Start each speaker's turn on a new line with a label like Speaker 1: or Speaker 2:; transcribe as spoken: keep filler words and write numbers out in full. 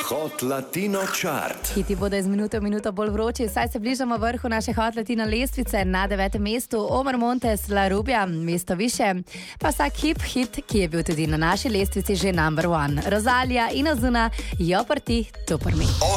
Speaker 1: Hot Latino Chart.
Speaker 2: Hiti bodo iz minute v minuto bolj vroči, saj se bližamo vrhu naše Hot Latino lestvice. Na devetem mestu Omar Montes, La Rubia, mesto više. Pa vsak hip hit, ki je bil tudi na naši lestvici že number one. Rosalija in Ozuna, Jo per ti, tu per mi.